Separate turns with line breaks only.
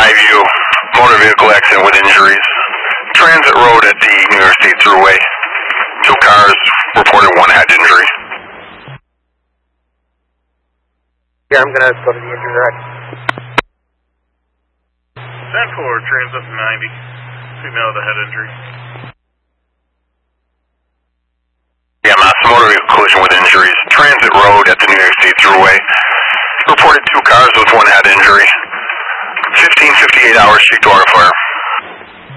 Skyview, motor vehicle accident with injuries. Transit Road at the New York State Thruway. 2 cars reported, 1 had injury.
Yeah, I'm gonna go to the injury rack.
10-4, transit 90. Female with a head injury.
Yeah, mass motor vehicle collision with injuries. Transit Road at the New York State Thruway. Reported 2 cars with 1 had injury. 15:58 hours, street to auto fire.